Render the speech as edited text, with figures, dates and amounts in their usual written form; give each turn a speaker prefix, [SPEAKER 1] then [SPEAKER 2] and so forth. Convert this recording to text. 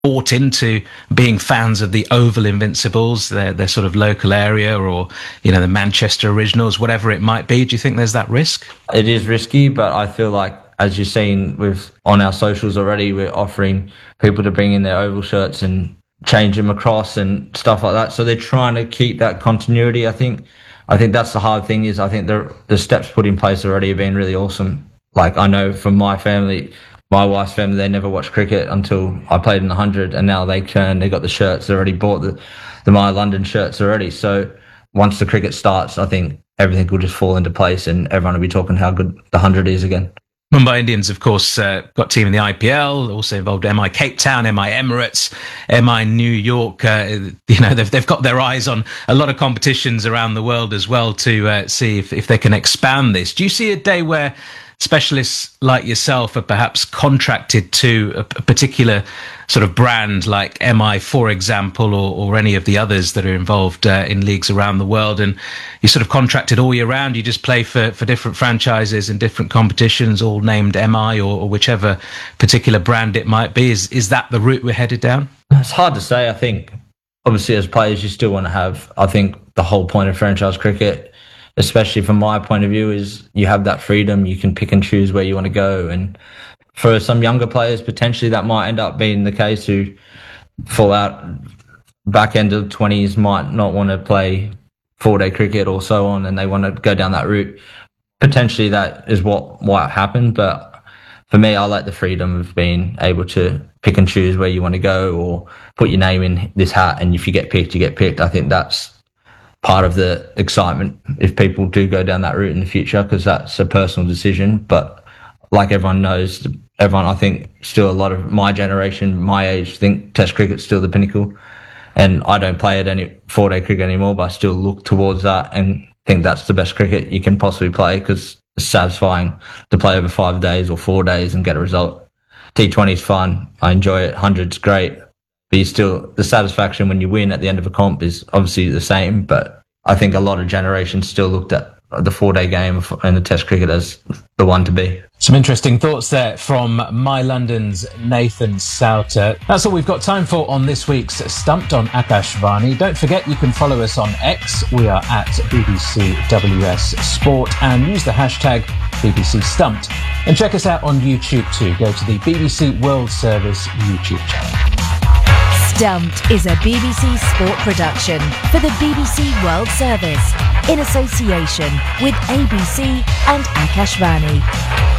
[SPEAKER 1] bought into being fans of the Oval Invincibles, their sort of local area, or the Manchester Originals, whatever it might be? Do you think there's that risk?
[SPEAKER 2] It is risky, but I feel like, as you've seen on our socials already, we're offering people to bring in their Oval shirts and change them across and stuff like that. So they're trying to keep that continuity. I think that's the hard thing. Is I think the steps put in place already have been really awesome. Like, I know from my family, my wife's family, they never watched cricket until I played in the 100, and now they got the shirts. They already bought the My London shirts already. So once the cricket starts, I think everything will just fall into place and everyone will be talking how good the 100 is again.
[SPEAKER 1] Mumbai Indians, of course, got a team in the IPL, also involved MI Cape Town, MI Emirates, MI New York. They've got their eyes on a lot of competitions around the world as well to see if they can expand this. Do you see a day where specialists like yourself are perhaps contracted to a particular sort of brand like MI, for example, or any of the others that are involved in leagues around the world, and you're sort of contracted all year round? You just play for different franchises in different competitions, all named MI or whichever particular brand it might be. Is that the route we're headed down?
[SPEAKER 2] It's hard to say. I think, obviously, as players, you still want to have, I think the whole point of franchise cricket, especially from my point of view, is you have that freedom. You can pick and choose where you want to go. And for some younger players, potentially that might end up being the case, who fall out back end of 20s, might not want to play 4-day cricket or so on, and they want to go down that route. Potentially that is what might happen. But for me, I like the freedom of being able to pick and choose where you want to go, or put your name in this hat, and if you get picked, you get picked. I think that's part of the excitement if people do go down that route in the future, because that's a personal decision. But like everyone knows, I think still a lot of my generation, my age, think Test cricket's still the pinnacle. And I don't play any 4-day cricket anymore, but I still look towards that and think that's the best cricket you can possibly play, because it's satisfying to play over 5 days or 4 days and get a result. T20 is fun. I enjoy it. 100's great. But the satisfaction when you win at the end of a comp is obviously the same. But I think a lot of generations still looked at the 4-day game and the Test cricket as the one to be.
[SPEAKER 1] Some interesting thoughts there from My London's Nathan Souter. That's all we've got time for on this week's Stumped on Akashvani. Don't forget, you can follow us on X. We are at BBCWS Sport, and use the hashtag BBC Stumped. And check us out on YouTube too. Go to the BBC World Service YouTube channel.
[SPEAKER 3] Stumped is a BBC Sport production for the BBC World Service in association with ABC and Akashvani.